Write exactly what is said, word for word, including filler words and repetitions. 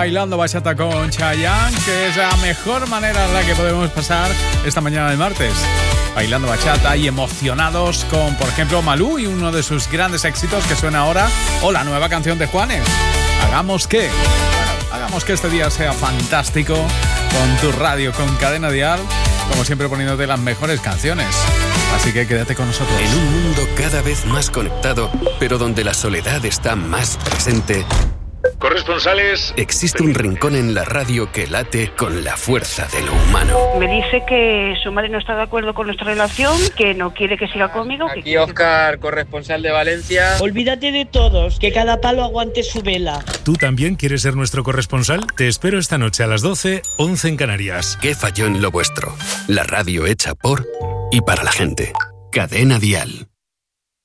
Bailando bachata con Chayanne, que es la mejor manera en la que podemos pasar esta mañana de martes. Bailando bachata y emocionados con, por ejemplo, Malú y uno de sus grandes éxitos que suena ahora, o la nueva canción de Juanes. Hagamos que, bueno, hagamos que este día sea fantástico con tu radio, con Cadena Dial, como siempre poniéndote las mejores canciones. Así que quédate con nosotros. En un mundo cada vez más conectado, pero donde la soledad está más presente, corresponsales, existe un rincón en la radio que late con la fuerza de lo humano. Me dice que su madre no está de acuerdo con nuestra relación, que no quiere que siga conmigo. Aquí que Óscar, corresponsal de Valencia. Olvídate de todos, que cada palo aguante su vela. ¿Tú también quieres ser nuestro corresponsal? Te espero esta noche a las doce, once en Canarias. ¿Qué falló en lo vuestro? La radio hecha por y para la gente. Cadena Dial.